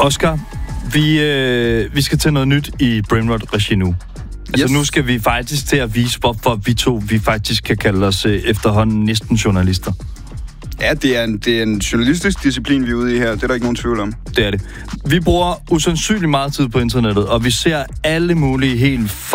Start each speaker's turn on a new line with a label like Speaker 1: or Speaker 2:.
Speaker 1: Oscar, vi skal til noget nyt i Brainrot-regi nu. Altså
Speaker 2: Yes.
Speaker 1: nu skal vi faktisk til at vise, hvorfor vi faktisk kan kalde os efterhånden næsten journalister.
Speaker 2: Ja, det er en journalistisk disciplin, vi er ude i her. Det er der ikke nogen tvivl om.
Speaker 1: Det er det. Vi bruger usandsynligt meget tid på internettet, og vi ser alle mulige helt